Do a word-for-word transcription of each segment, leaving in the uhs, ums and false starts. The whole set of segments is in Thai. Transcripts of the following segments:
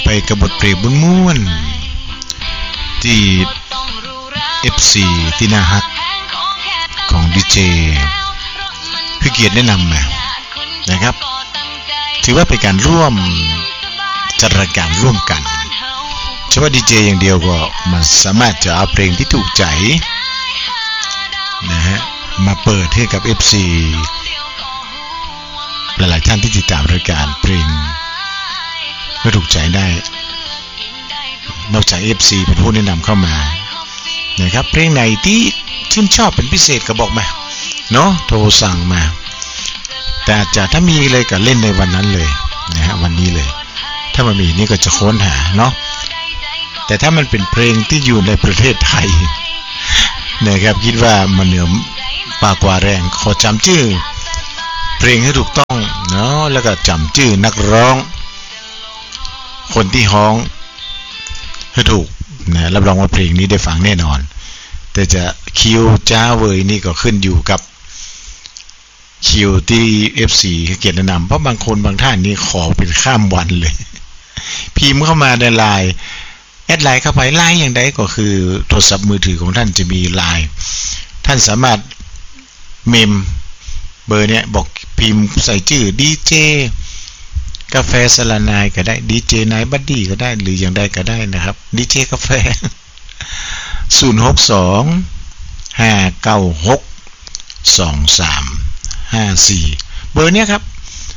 ไปกับบทเพลงม้วนๆที่ เอฟ ซี ที่น่าฮักของดีเจคือเกียรติแนะนำมานะครับถือว่าเป็นการร่วมจัดรายการร่วมกันเฉพาะดีเจอย่างเดียวก็มันสามารถจะเอาเพลงที่ถูกใจนะฮะมาเปิดให้กับ เอฟ ซี หลายๆท่านที่ติดตามรายการเพลงไม่ถูกใจได้นอกจาก เอฟ ซี เป็นผู้แนะนำเข้ามานะครับเพลงไหนที่ชื่นชอบเป็นพิเศษก็บอกมาเนาะโทรสั่งมาแต่อาจจะถ้ามีเลยก็เล่นในวันนั้นเลยนะฮะวันนี้เลยถ้ามันมีนี่ก็จะค้นหาเนาะแต่ถ้ามันเป็นเพลงที่อยู่ในประเทศไทยนะครับคิดว่ามันเหนือปากกว่าแรงขอจำชื่อเพลงให้ถูกต้องเนาะแล้วก็จำชื่อนักร้องคนที่ฮ้องให้ถูกนะรับรองว่าเพลงนี้ได้ฟังแน่นอนแต่จะคิวจ้าเวยนี่ก็ขึ้นอยู่กับคิวที่ เอฟ ซี เกียรติแนะนำเพราะบางคนบางท่านนี่ขอเป็นข้ามวันเลยพิมพ์เข้ามาในไลน์แอดไลน์เข้าไปไลน์อย่างใดก็คือโทรศัพท์มือถือของท่านจะมีไลน์ท่านสามารถเมมเบอร์เนี้ยบอกพิมพ์ใส่ชื่อดีเจกาแฟสลานายก็ได้ดีเจนายบัดดี้ก็ได้หรืออย่างใดก็ได้นะครับดีเจกาแฟศูนย์ หก สอง ห้า เก้า หก สอง สาม ห้า สี่เบอร์เนี้ยครับ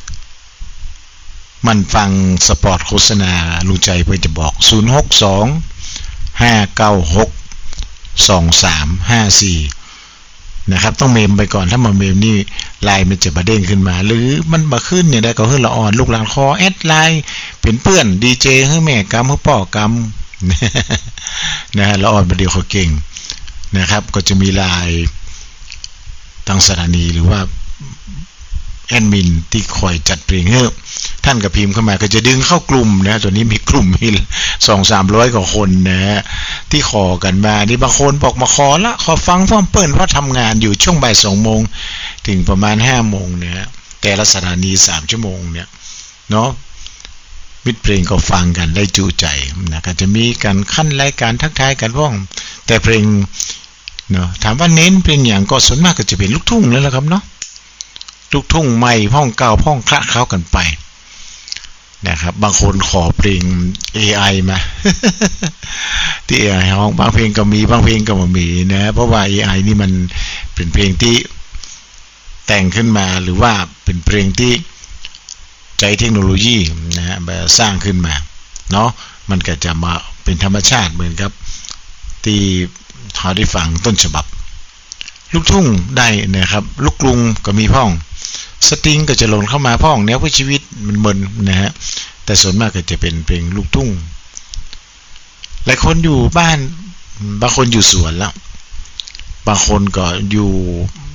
มันฟังสปอร์ตโฆษณาลุงใจเพื่อจะบอกศูนย์ หก สอง ห้า เก้า หก สอง สาม ห้า สี่นะครับต้องเมมไปก่อนถ้ามาเมมนี่ไลน์มันจะมาเด้งขึ้นมาหรือมันมาขึ้นเนี่ยได้ก็ขึ้นละอ่อนลูกหลานคอแอดไลน์เป็นเพื่อนดีเจให้แม่กำให้พ่อกำนะฮะละอ่อนประเดี๋ยวเขาเก่งนะครับก็จะมีไลน์ตั้งสถานีหรือว่าแอดมินที่คอยจัดเพลงให้ท่านกับพิมพ์เข้ามาก็จะดึงเข้ากลุ่มนะตัวนี้มีกลุ่มมีสองสามร้อยกว่าคนนะฮะที่ขอกันมานี่บางคนบอกมาขอละขอฟังพ่อเปิ้ลเพราะทำงานอยู่ช่วงบ่ายสองโมงถึงประมาณห้าโมงเนี่ยแต่ละสถานีสามชั่วโมงเนี่ยเนาะมิตรเพลงก็ฟังกันได้จุใจนะก็จะมีการขั้นรายการทักทายกันว่องแต่เพลงเนาะถามว่าเน้นเพลงอย่างก็ส่วนมากก็จะเป็นลูกทุ่งแล้วละครับเนาะลูกทุ่งใหม่พ้องเก่าพ้องคละเคล้ากันไปนะครับบางคนขอเพลง เอ ไอ มา ที่ เอ ไอ ห้องบางเพลงก็มีบางเพลงก็ไม่มีนะเพราะว่า เอ ไอ นี่มันเป็นเพลงที่แต่งขึ้นมาหรือว่าเป็นเพลงที่ใจเทคโนโลยีนะฮะแบบสร้างขึ้นมาเนาะมันก็จะมาเป็นธรรมชาติเหมือนกับที่เขาได้ฟังต้นฉบับลูกทุ่งได้นะครับลูกกรุงก็มีพ้องสตริงก็จะหล่นเข้ามาพ้องแนวเพื่อชีวิตมันเหมือนนะฮะแต่ส่วนมากก็จะเป็นเพลงลูกทุ่งหลายคนอยู่บ้านบางคนอยู่สวนแล้วบางคนก็อยู่